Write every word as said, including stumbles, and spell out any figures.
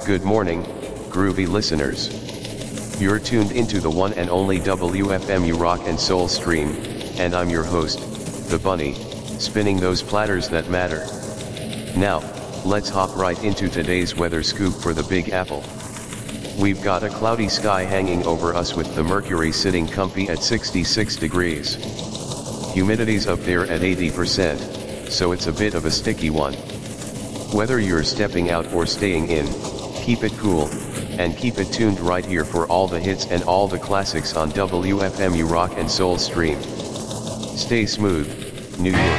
Good morning, groovy listeners. You're tuned into the one and only W F M U Rock and Soul stream, and I'm your host, The Bunny, spinning those platters that matter. Now, let's hop right into today's weather scoop for the Big Apple. We've got a cloudy sky hanging over us with the mercury sitting comfy at sixty-six degrees. Humidity's up there at eighty percent, so it's a bit of a sticky one. Whether you're stepping out or staying in, keep it cool, and keep it tuned right here for all the hits and all the classics on W F M U Rock and Soul stream. Stay smooth, New York.